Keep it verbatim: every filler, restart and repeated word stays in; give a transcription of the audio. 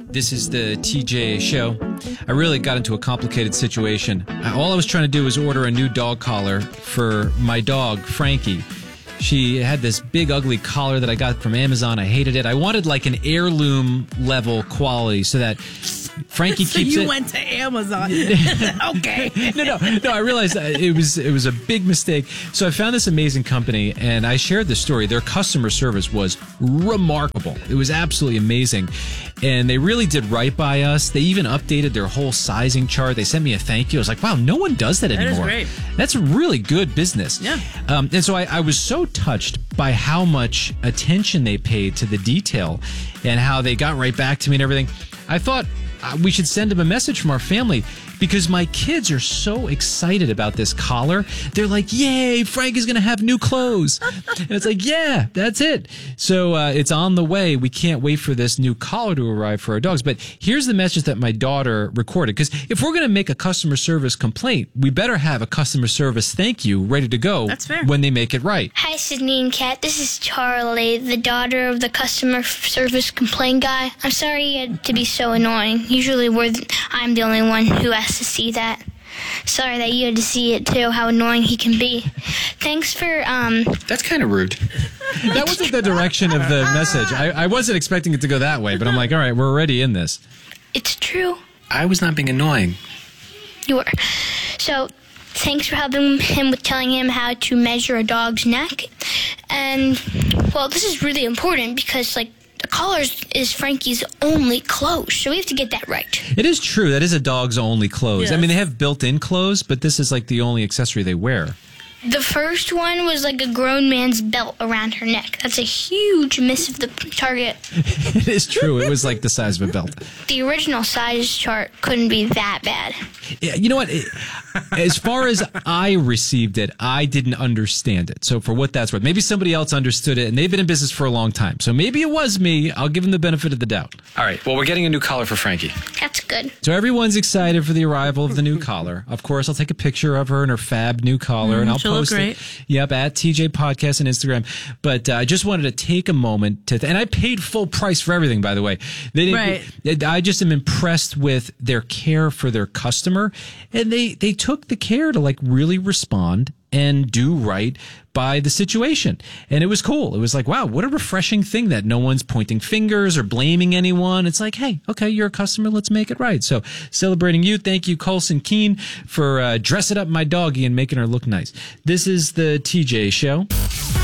This is the T J Show. I really got into a complicated situation. All I was trying to do was order a new dog collar for my dog, Frankie. She had this big, ugly collar that I got from Amazon. I hated it. I wanted like an heirloom level quality so that Frankie so keeps you it. You went to Amazon. Okay. no, no, no. I realized it was it was a big mistake. So I found this amazing company, and I shared the story. Their customer service was remarkable. It was absolutely amazing, and they really did right by us. They even updated their whole sizing chart. They sent me a thank you. I was like, wow, no one does that anymore. That is great. That's really good business. Yeah. Um, and so I, I was so touched by how much attention they paid to the detail and how they got right back to me and everything. I thought uh, we should send them a message from our family because my kids are so excited about this collar. They're like, yay, Frank is going to have new clothes. And it's like, yeah, that's it. So uh, it's on the way. We can't wait for this new collar to arrive for our dogs. But here's the message that my daughter recorded. Because if we're going to make a customer service complaint, we better have a customer service thank you ready to go. That's fair. When they make it right. Hi, Sydney and Kat. This is Charlie, the daughter of the customer service complaint guy. I'm sorry to be so annoying. Usually we're th- I'm the only one who has to see that. Sorry that you had to see it too, how annoying he can be. Thanks for, um... That's kind of rude. That wasn't the direction of the message. I, I wasn't expecting it to go that way, but I'm like, all right, we're already in this. It's true. I was not being annoying. You were. So, thanks for helping him with telling him how to measure a dog's neck. And, well, this is really important because, like, the collar is Frankie's only clothes, so we have to get that right. It is true. That is a dog's only clothes. Yes. I mean, they have built-in clothes, but this is like the only accessory they wear. The first one was like a grown man's belt around her neck. That's a huge miss of the target. It is true. It was like the size of a belt. The original size chart couldn't be that bad. Yeah, you know what? It, as far as I received it, I didn't understand it. So for what that's worth, maybe somebody else understood it, and they've been in business for a long time. So maybe it was me. I'll give them the benefit of the doubt. All right. Well, we're getting a new collar for Frankie. That's good. So everyone's excited for the arrival of the new collar. Of course, I'll take a picture of her in her fab new collar, Mm, and I'll she'll look post great. it. Yep, at T J Podcast and Instagram. But uh, I just wanted to take a moment to, th- and I paid full price for everything, by the way. They didn't. Right. I just am impressed with their care for their customer, and they they took the care to like really respond and do right by the situation. And it was cool. It was like, wow, what a refreshing thing that no one's pointing fingers or blaming anyone. It's like, hey, okay, you're a customer. Let's make it right. So celebrating you. Thank you, Colson Keene, for uh, dressing up my doggy and making her look nice. This is the T J Show.